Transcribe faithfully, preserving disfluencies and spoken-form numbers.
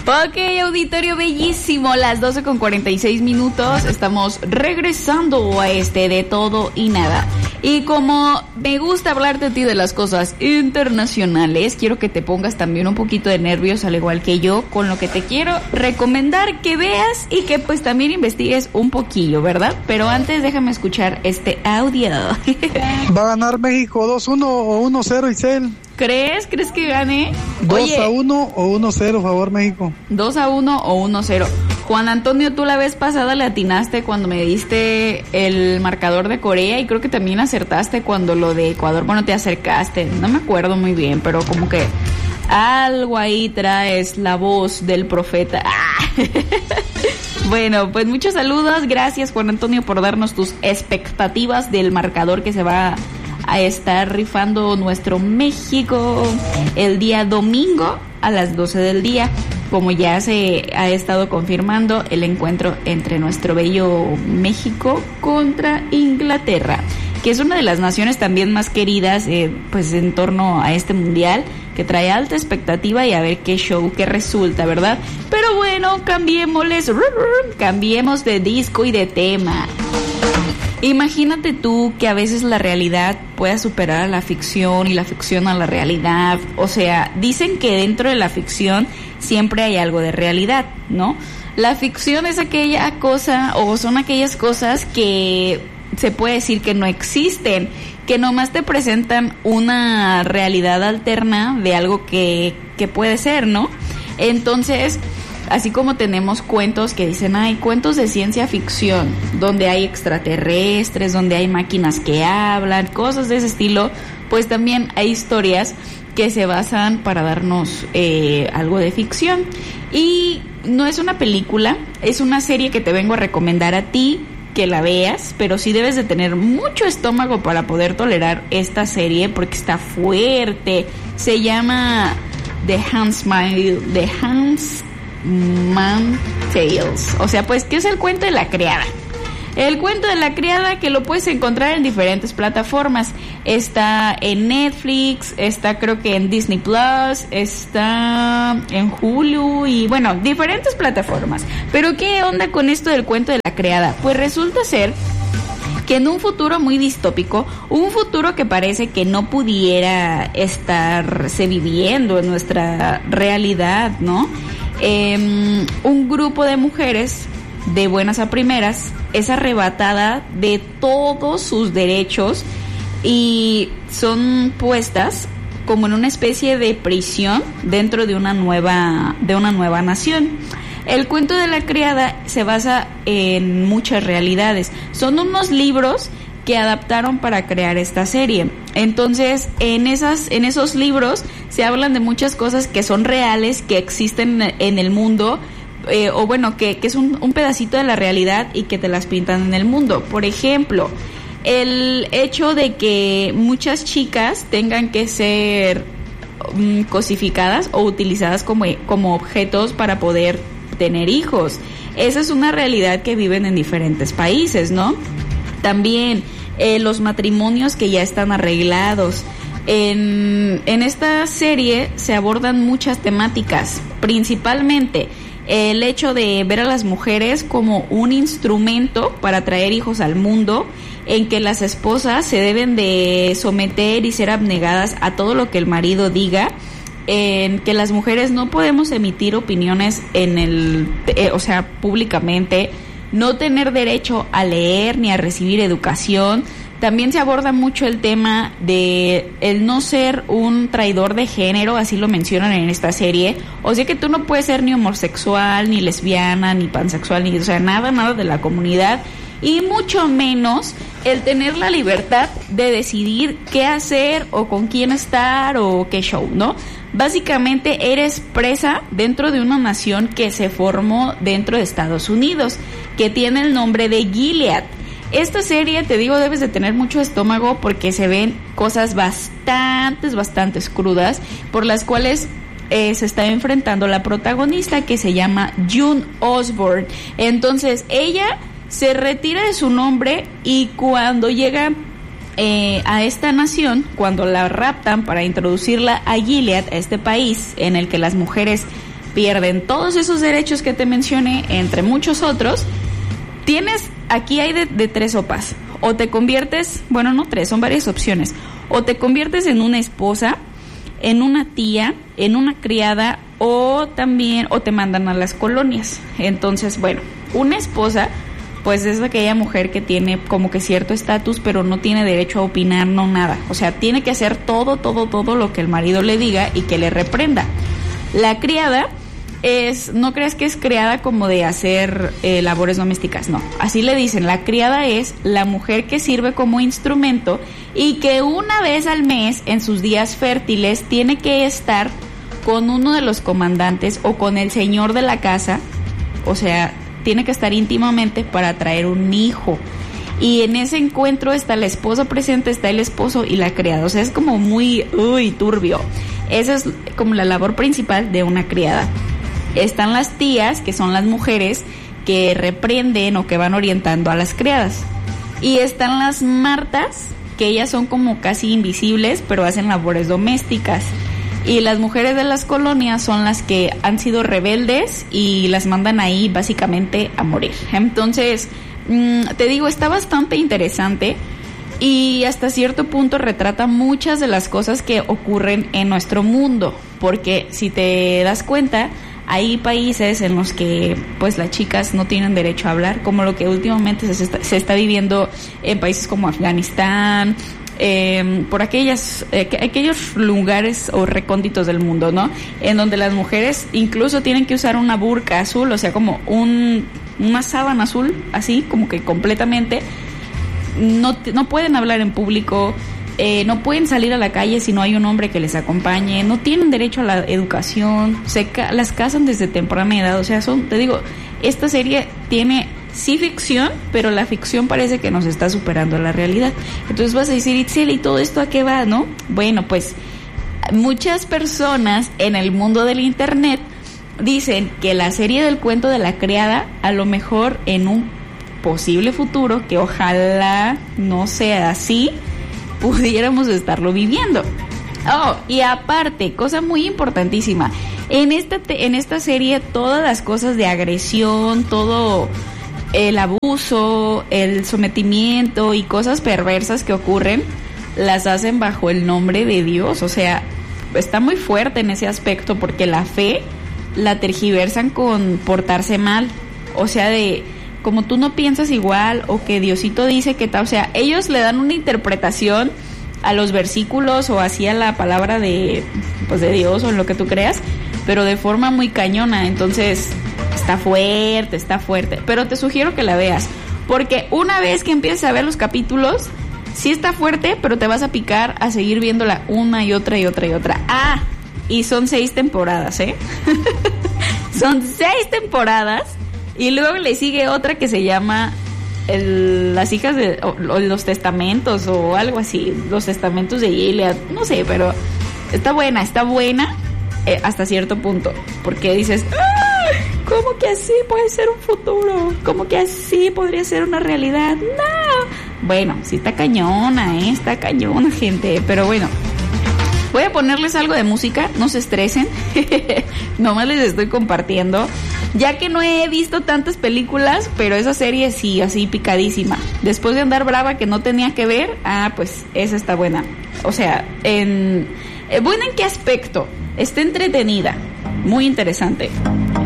Ok, auditorio bellísimo, las doce con cuarenta y seis minutos, estamos regresando a este de todo y nada. Y como me gusta hablarte a ti de las cosas internacionales, quiero que te pongas también un poquito de nervios, al igual que yo, con lo que te quiero recomendar que veas y que pues también investigues un poquillo, ¿verdad? Pero antes déjame escuchar este audio. Va a ganar México dos uno o uno cero, Isel. ¿Crees? ¿Crees que gane? dos a uno o uno cero, favor México. dos a uno o uno cero. Juan Antonio, tú la vez pasada le atinaste cuando me diste el marcador de Corea y creo que también acertaste cuando lo de Ecuador, bueno, te acercaste, no me acuerdo muy bien, pero como que algo ahí traes la voz del profeta. ¡Ah! Bueno, pues muchos saludos, gracias Juan Antonio por darnos tus expectativas del marcador que se va a estar rifando nuestro México el día domingo a las doce del día, como ya se ha estado confirmando el encuentro entre nuestro bello México contra Inglaterra, que es una de las naciones también más queridas eh, pues en torno a este mundial, que trae alta expectativa y a ver qué show que resulta, ¿verdad? Pero bueno, cambiémosles, cambiemos de disco y de tema. Imagínate tú que a veces la realidad pueda superar a la ficción y la ficción a la realidad. O sea, dicen que dentro de la ficción siempre hay algo de realidad, ¿no? La ficción es aquella cosa o son aquellas cosas que se puede decir que no existen, que nomás te presentan una realidad alterna de algo que, que puede ser, ¿no? Entonces, así como tenemos cuentos que dicen, hay cuentos de ciencia ficción, donde hay extraterrestres, donde hay máquinas que hablan, cosas de ese estilo, pues también hay historias que se basan para darnos eh, algo de ficción. Y no es una película, es una serie que te vengo a recomendar a ti, que la veas, pero sí debes de tener mucho estómago para poder tolerar esta serie, porque está fuerte. Se llama The Handmaid's The Handmaid's Tales. O sea, pues, ¿qué es el cuento de la criada? El cuento de la criada, que lo puedes encontrar en diferentes plataformas. Está en Netflix, está creo que en Disney Plus, está en Hulu y bueno, diferentes plataformas. Pero ¿qué onda con esto del cuento de la criada? Pues resulta ser que en un futuro muy distópico, un futuro que parece que no pudiera estarse viviendo en nuestra realidad, ¿no? Eh, un grupo de mujeres de buenas a primeras es arrebatada de todos sus derechos y son puestas como en una especie de prisión dentro de una nueva de una nueva nación. El cuento de la criada se basa en muchas realidades. Son unos libros que adaptaron para crear esta serie. Entonces, en esas en esos libros se hablan de muchas cosas que son reales, que existen en el mundo. Eh, o bueno, que, que es un, un pedacito de la realidad y que te las pintan en el mundo. Por ejemplo, el hecho de que muchas chicas tengan que ser um, cosificadas o utilizadas como, como objetos para poder tener hijos. Esa es una realidad que viven en diferentes países, ¿no? También eh, los matrimonios que ya están arreglados. En, en esta serie se abordan muchas temáticas, principalmente el hecho de ver a las mujeres como un instrumento para traer hijos al mundo, en que las esposas se deben de someter y ser abnegadas a todo lo que el marido diga, en que las mujeres no podemos emitir opiniones en el, eh, o sea, públicamente, no tener derecho a leer ni a recibir educación. También se aborda mucho el tema de el no ser un traidor de género, así lo mencionan en esta serie. O sea que tú no puedes ser ni homosexual, ni lesbiana, ni pansexual, ni, o sea, nada, nada de la comunidad. Y mucho menos el tener la libertad de decidir qué hacer o con quién estar o qué show, ¿no? Básicamente eres presa dentro de una nación que se formó dentro de Estados Unidos, que tiene el nombre de Gilead. Esta serie, te digo, debes de tener mucho estómago porque se ven cosas bastantes, bastantes crudas, por las cuales eh, se está enfrentando la protagonista, que se llama June Osborne. Entonces, ella se retira de su nombre y cuando llega eh, a esta nación, cuando la raptan para introducirla a Gilead, a este país en el que las mujeres pierden todos esos derechos que te mencioné, entre muchos otros. Tienes, aquí hay de, de tres sopas. O te conviertes, bueno, no tres, son varias opciones. O te conviertes en una esposa, en una tía, en una criada, o también, o te mandan a las colonias. Entonces, bueno, una esposa, pues es aquella mujer que tiene como que cierto estatus, pero no tiene derecho a opinar, no nada. O sea, tiene que hacer todo, todo, todo lo que el marido le diga y que le reprenda. La criada es, no creas que es criada como de hacer eh, labores domésticas, no. Así le dicen, la criada es la mujer que sirve como instrumento y que una vez al mes, en sus días fértiles, tiene que estar con uno de los comandantes o con el señor de la casa, o sea, tiene que estar íntimamente para traer un hijo. Y en ese encuentro está la esposa presente, está el esposo y la criada. O sea, es como muy, uy, turbio. Esa es como la labor principal de una criada. Están las tías, que son las mujeres que reprenden o que van orientando a las criadas. Y están las martas, que ellas son como casi invisibles, pero hacen labores domésticas. Y las mujeres de las colonias son las que han sido rebeldes y las mandan ahí básicamente a morir. Entonces, mmm, te digo, está bastante interesante y hasta cierto punto retrata muchas de las cosas que ocurren en nuestro mundo. Porque si te das cuenta, hay países en los que pues las chicas no tienen derecho a hablar, como lo que últimamente se está, se está viviendo en países como Afganistán, Eh, por aquellas eh, aquellos lugares o recónditos del mundo, ¿no? En donde las mujeres incluso tienen que usar una burka azul, o sea, como un una sábana azul, así como que completamente. No no pueden hablar en público, eh, no pueden salir a la calle si no hay un hombre que les acompañe, no tienen derecho a la educación, se ca- las casan desde temprana edad, o sea, son, te digo, esta serie tiene sí ficción, pero la ficción parece que nos está superando la realidad. Entonces vas a decir, Itzel, ¿y todo esto a qué va, no? Bueno, pues muchas personas en el mundo del internet dicen que la serie del cuento de la criada, a lo mejor en un posible futuro, que ojalá no sea así, pudiéramos estarlo viviendo. Oh, y aparte, cosa muy importantísima, en esta, te- en esta serie todas las cosas de agresión, todo el abuso, el sometimiento y cosas perversas que ocurren, las hacen bajo el nombre de Dios. O sea, está muy fuerte en ese aspecto, porque la fe la tergiversan con portarse mal. O sea, de como tú no piensas igual, o que Diosito dice que tal. O sea, ellos le dan una interpretación a los versículos o así a la palabra de, pues, de Dios o en lo que tú creas, pero de forma muy cañona. Entonces está fuerte, está fuerte, pero te sugiero que la veas, porque una vez que empieces a ver los capítulos, sí está fuerte, pero te vas a picar a seguir viéndola una y otra y otra y otra. Ah, y son seis temporadas, ¿eh? Son seis temporadas, y luego le sigue otra que se llama el, Las hijas de, o, o los testamentos, o algo así, los testamentos de Gilead, no sé, pero está buena, está buena eh, hasta cierto punto, porque dices, ¡ah! ¿Cómo que así puede ser un futuro? ¿Cómo que así podría ser una realidad? No. Bueno, sí está cañona, ¿eh? Está cañona, gente. Pero bueno, voy a ponerles algo de música, no se estresen. Nomás les estoy compartiendo, ya que no he visto tantas películas, pero esa serie sí, así picadísima. Después de andar brava que no tenía que ver, ah, pues esa está buena. O sea, en... ¿buena en qué aspecto? Está entretenida, muy interesante.